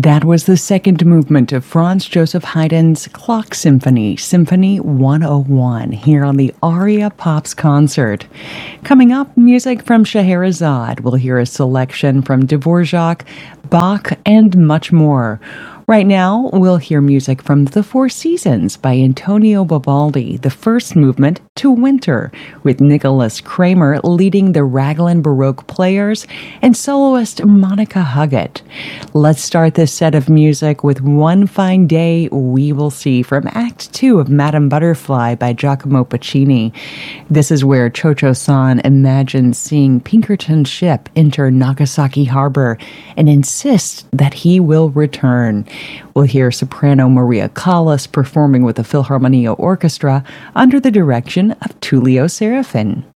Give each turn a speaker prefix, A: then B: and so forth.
A: That was the second movement of Franz Joseph Haydn's Clock Symphony, Symphony 101, here on the Aria Pops concert. Coming up, music from Scheherazade. We'll hear a selection from Dvorak, Bach, and much more. Right now, we'll hear music from The Four Seasons by Antonio Vivaldi, the first movement to Winter, with Nicholas Kramer leading the Raglan Baroque Players and soloist Monica Huggett. Let's start this set of music with One Fine Day We Will See from Act 2 of Madame Butterfly by Giacomo Puccini. This is where Cho-Cho-san imagines seeing Pinkerton's ship enter Nagasaki Harbor and insists that he will return. We'll hear soprano Maria Callas performing with the Philharmonia Orchestra under the direction of Tullio Serafin.